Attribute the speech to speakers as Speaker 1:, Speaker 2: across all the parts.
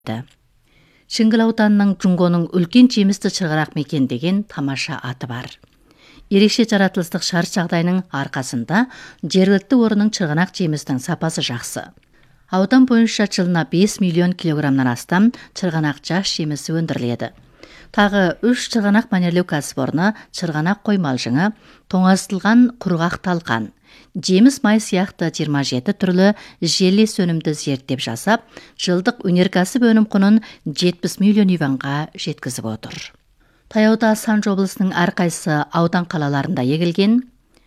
Speaker 1: Шыңгыл ауданының Жунгоның үлкен жемісті шырғанақ мекендеген тамаша аты бар. Ерекше жаратылыстық шарт жағдайының арқасында жергілікті орынның шырғанақ жемісінің сапасы жақсы. Аудан бойынша жылына 5 миллион килограммнан астам шырғанақ жас жемісі өндіріледі. Тағы 3 шырғанақ мәнерлеу кәсіпорны шырғанақ қоймалжыңы, тоңазытылған құрғақ талқан, жеміс май сияқты 27 түрлі желес өнімді зерттеп жасап, жылдық өнеркәсіп өнім құнын 70 миллион юанға жеткізіп отыр. Таяуда Санжы облысының әрқайсы аудан қалаларында егілген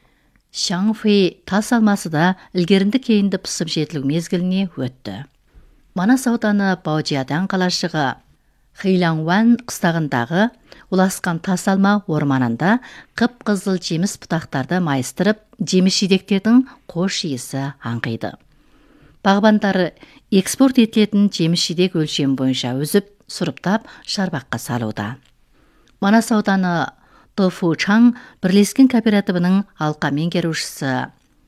Speaker 1: Шаңфэй тас алмасы да ілгерінді кейінді пысып жетілу мезгіліне өтті. Манас ауданы Баужиядан қалашығы Хейлаңуан қыстағындағы уласқан тас алма орманында қып-қызыл жеміс бұтақтарды майыстырып, жеміс жидектердің қош иісі аңқиды. Бағбандары экспорт етілетін жеміс жидек өлшем бойынша үзіп, сұрыптап, шарбаққа салуда. Манас ауданы Тофу-Чаң бірлескен кооперативінің алқа меңгерушісі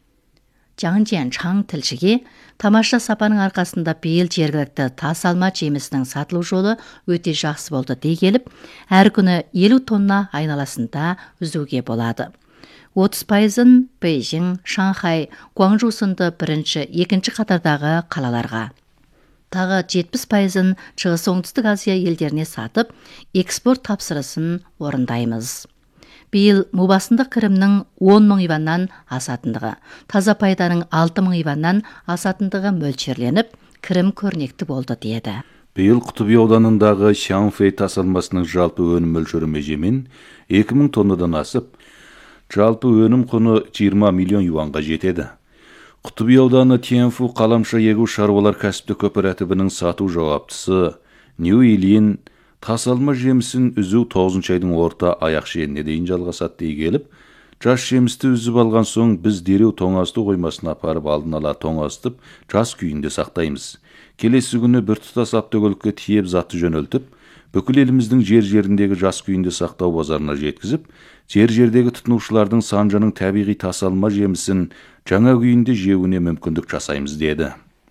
Speaker 1: Жаң Чаң тілшіге тамаша сапаның арқасында биыл жергілікті тас алма жемісінің сатылу жолы өте жақсы болды дей келіп, әр күні 50 тонна айналасында үзуге болады. 30%-ын Бейжің, Шанхай, Гуанчжоу сынды бірінші, екінші қатардағы қалаларға. Тағы 70%-ын Шығыс Оңтүстік Азия елдеріне сатып, экспорт тапсырысын орындаймыз. Биыл мубасындық кірімнің 10 мың юаннан асатындығы, таза пайданың 6 мың юаннан асатындығы мөлшерленіп, кірім көрнекті болды деді.
Speaker 2: Биыл Құтыби ауданындағы Шаңфэй тас алмасының жалпы өнім мөлшері межемен 2000 тоннадан асып, жалпы өнім құны 20 миллион юанға жетеді. Құтыби ауданы Тянфу қаламша егу шаруалар кәсіпті кооперативінің сату жауаптысы Нью Илин тас алма жемісін үзу 9 айдың орта аяқ шеніне дейін жалғасады дей келіп, жас жемісті үзіп алған соң біз дереу тоңазыту қоймасына апарып алдын ала тоңазытып, жас күйінде сақтаймыз. Келесі күні біртұтас автокөлікке тиеп заты жөнелтіп, бүкіл еліміздің жер-жеріндегі жас күйінде сақтау базарына жеткізіп, жер-жердегі тұтынушылардың Санжаның табиғи тас алма жемісін жаңа күйінде жеуіне мүмкіндік жасаймыз деді.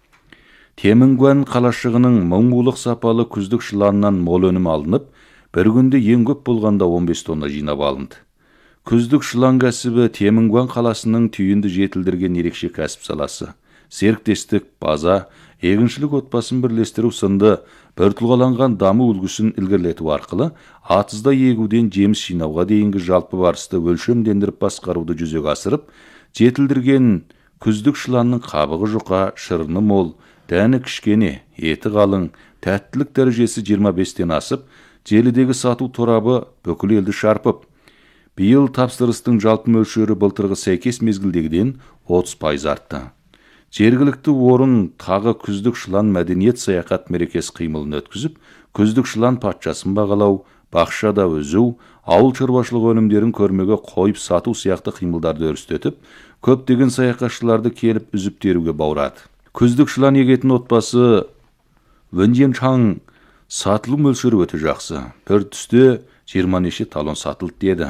Speaker 2: Темінгуан қалашығының мыңбулық сапалы күздік шыланынан мол өнім алынып, бір күнде ең көп болғанда 15 тонна жинап алынды. Күздік шылан кәсібі Темінгуан қаласының түйінді жетілдірген ерекше кәсіп саласы. Серіктестік, база, егіншілік отбасын бірлестіру сынды біртұлғаланған даму үлгісін ілгерілету арқылы атызда егуден жеміс жинауға дейінгі жалпы барысты өлшемдендіріп басқаруды жүзеге асырып, жетілдірген күздік шыланның қабығы жұқа, шырыны мол, дәні кішкене, еті қалың, тәттілік дәрежесі 25-тен асып, желідегі сату торабы бүкіл елді шарпып, биыл тапсырыстың жалпы мөлшері былтырғы сәйкес мезгілдегіден 30% артты. Жергілікті орын тағы күздік шылан мәдениет саяхат мерекесі қимылын өткізіп, күздік шылан патшасын бағалау, бақшада өзу, ауыл шаруашылық өнімдерін көрмеге қойып сату сияқты қимылдарды өрістетіп, көптеген саяхатшыларды келіп үзіп теруге баурады. Күздік шылан егетін отбасы Вэнжен-Чаң сатылу мөлшері өте жақсы. Бір түсте 20 неше талон сатылды деді.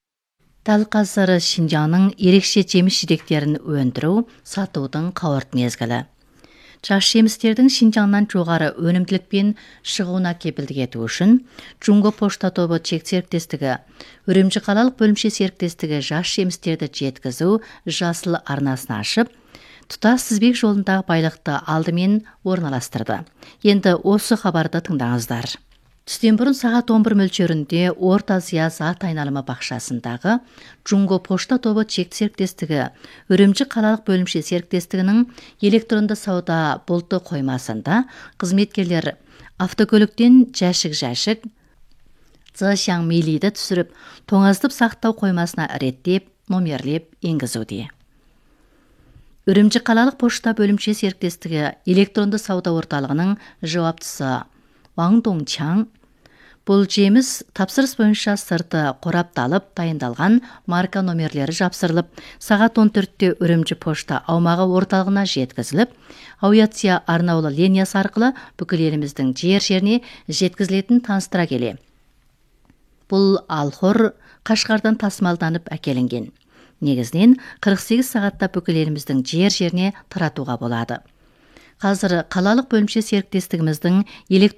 Speaker 1: Дәл қазір Шинжаңның ерекше жеміс жидектерін өндіру, сатудың қауырт мезгілі. Жас жемістердің Шинжаңнан жоғары өнімділікпен шығуына кепілдік ету үшін Жунго пошта тобы чек серіктестігі, Үрімжі қалалық бөлімше серіктестігі жас жемістерді жеткізу жасыл арнасын ашып, тұтас тізбек жолындағы байлықты алдымен орналастырды. Енді осы хабарды тыңдаңыздар. Түстен бұрын сағат 11 мөлшерінде Орта Азия зат айналымы бақшасындағы Жунго пошта тобы чек серіктестігі, Үрімжі қалалық бөлімше серіктестігінің электронды сауда бұлты қоймасында қызметкерлер автокөліктен жәшік Зашяң мейлиді түсіріп, тоңазытып сақтау қоймасына реттеп, номерлеп енгізуде. Үрімжі қалалық пошта бөлімше серіктестігі электронды сауда орталығының жауаптысы Ваң Доңчаң бұл жеміс тапсырыс бойынша сырты қорапталып, дайындалған марка номерлері жапсырылып, сағат 14-те Үрімжі пошта аумағы орталығына жеткізіліп, Ауяция арнаулы линиясы арқылы бүкіл еліміздің жер-жеріне жеткізілетін таныстыра келе. Бұл алхор Қашқардан тасымалданып әкелінген. Негізінен 48 сағатта бүкіл еліміздің жер-жеріне таратуға болады. Қазір қалалық бөлімше серіктестігіміздің